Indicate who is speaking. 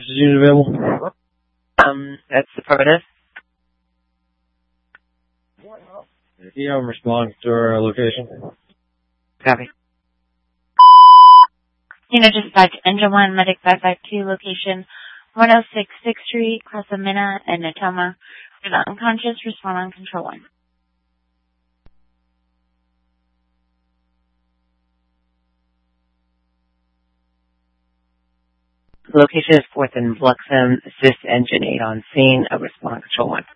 Speaker 1: services unit available?
Speaker 2: That's affirmative.
Speaker 1: Yeah, I'm responding to our location.
Speaker 2: Copy.
Speaker 3: Dispatch, Engine 1, Medic 552, location 106 6th Street, Crosamina, and Natoma. You're not unconscious, respond on Control 1.
Speaker 2: Location is 4th and Bluxham. Assist Engine 8 on scene. Respond Control 1.